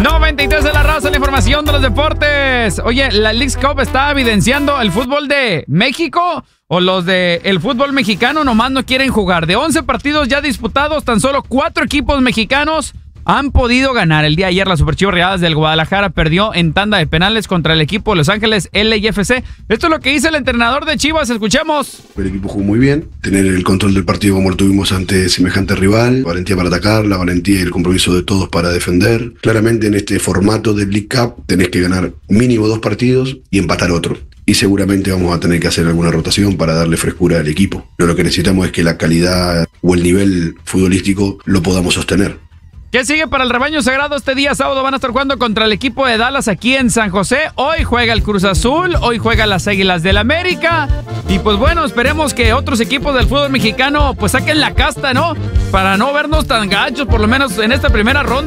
93 de la raza, la información de los deportes. Oye, ¿la Leagues Cup está evidenciando el fútbol de México o los de el fútbol mexicano nomás no quieren jugar? De 11 partidos ya disputados, tan solo 4 equipos mexicanos han podido ganar. El día de ayer la Superchivas Rayadas del Guadalajara perdió en tanda de penales contra el equipo de Los Ángeles LAFC. Esto es lo que dice el entrenador de Chivas, escuchemos. El equipo jugó muy bien, tener el control del partido como lo tuvimos ante semejante rival, valentía para atacar, la valentía y el compromiso de todos para defender. Claramente en este formato de League Cup tenés que ganar mínimo 2 partidos y empatar otro. Y seguramente vamos a tener que hacer alguna rotación para darle frescura al equipo. Pero lo que necesitamos es que la calidad o el nivel futbolístico lo podamos sostener. ¿Qué sigue para el rebaño sagrado? Este día sábado van a estar jugando contra el equipo de Dallas aquí en San José. Hoy juega el Cruz Azul, hoy juega las Águilas del América. Y pues bueno, esperemos que otros equipos del fútbol mexicano pues saquen la casta, ¿no? Para no vernos tan gachos, por lo menos en esta primera ronda.